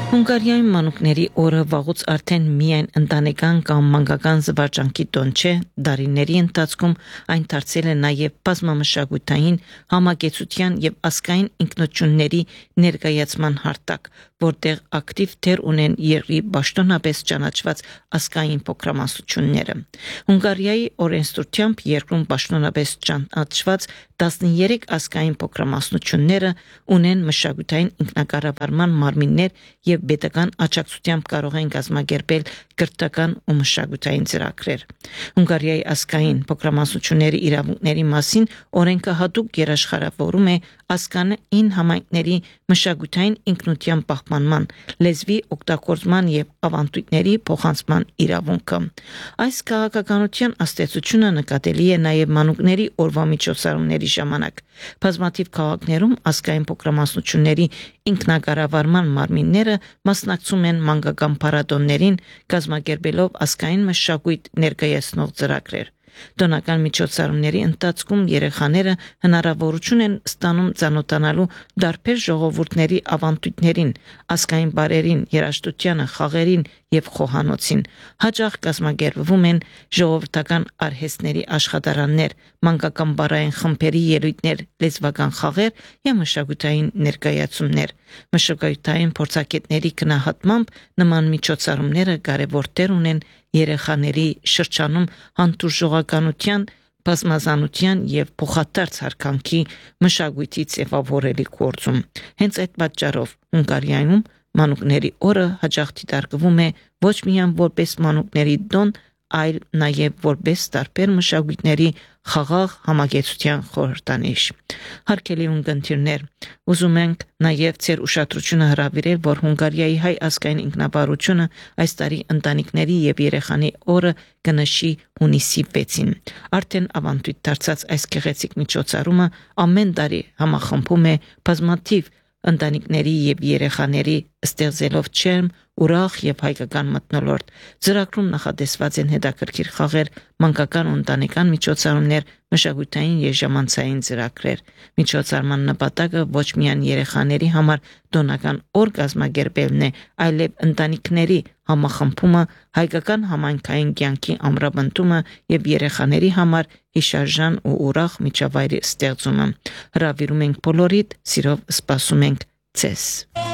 Հունգարիայում մանուկների օրը վաղուց արդեն միայն ընտանեկան կամ մանկական զվարճանքի տոն չէ, դարիների ընթացքում այն դարձել է նաև բազմամշակութային համագեցության եւ ազգային ինքնությունների ներկայացման հարթակ, որտեղ ակտիվ դեր ունեն երկրի պաշտոնապես ճանաչված ազգային փոքրամասնությունները։ Հունգարիայի օրենսդրությամբ երկրում պաշտոնապես ճանաչված 13 ազգային փոքրամասնությունները ունեն մշակութային ինքնակառավարման մարմիններ եւ պետական աջակցությամբ կարող են կազմակերպել կրթական ու մշակութային ծրագրեր։ Հունգարիայի ազգային փոքրամասնությունների իրավունքների մասին օրենքը հատուկ երաշխավորում է ազգային համայնքների մշակութային ինքնության պահպանման, լեզվի օգտագործման եւ ավանդույթների փոխանցման իրավունքը։ Այս քաղաքականության աստեցությունը նկատելի է նաեւ մանուկների օրվա միջոցառումների ժամանակ։ Բազմաթիվ քաղաքներում ազգային փոքրամասնությունների ինքնակառավարման մարմինները մասնակցում են մանկական փառատոներին, կազմակերպելով ազգային մշակույթ ներկայացնող ծրագրեր։ Տոնական միջոցառումների ընթացքում երեխաները հնարավորություն են ստանում ծանոթանալու տարբեր ժողովուրդների ավանդույթներին, ազգային բարերին, երաժշտությանը, խաղերին եւ խոհանոցին։ Հաճախ կազմակերպվում են ժողովրդական արհեստների աշխատարաններ, մանկական բառային խմբերի ելույթներ, լեզվական խաղեր եւ մշակութային ներկայացումներ։ Մշակութային փորձագետների գնահատմամբ նման միջոցառումները կարևոր դեր ունեն երեխաների շրջանում հանդուրժողականության, բազմազանության եւ փոխադարձ հարկանքի մշակույթի ձևավորելի գործում։ Հենց այդ պատճառով Հունգարիայում մանուկների օրը հաճախ դիտարկվում է ոչ միայն որպես մանուկների տոն, այլ նաև որպես տարբեր մշակույթների խաղաղ համագեցության խորհրդանիշ։ Հարգելի ունկնդիրներ, ուզում ենք նաև ձեր ուշադրությունը հրավիրել, որ Հունգարիայի հայ ազգային ինքնավարությունը այս տարի ընտանիքների եւ երեխանի օրը կնշի հունիսի 6-ին։ Արդեն ավանդույթ դարձած այս գեղեցիկ միջոցառումը ամեն տարի համախմբում է բազմաթիվ ընտանիքների եւ երեխաների ստեղծելով չեմ, ուրախ եւ հայկական մթնոլորտ։ Ծրագրում նախատեսված են հետաքրքիր խաղեր, մանկական ու ընտանեկան միջոցառումներ, մշակութային եւ ժամանցային ծրագրեր։ Միջոցառման նպատակը ոչ միայն երեխաների համար տոնական օր կազմակերպելն է, այլև ընտանիքների համախմբումը, հայկական համայնքային կյանքի ամրապնդումը եւ երեխաների համար հիշարժան ու ուրախ միջավայրի ստեղծումը։ Հրավիրում ենք բոլորիդ, սիրով սպասում ենք ձեզ։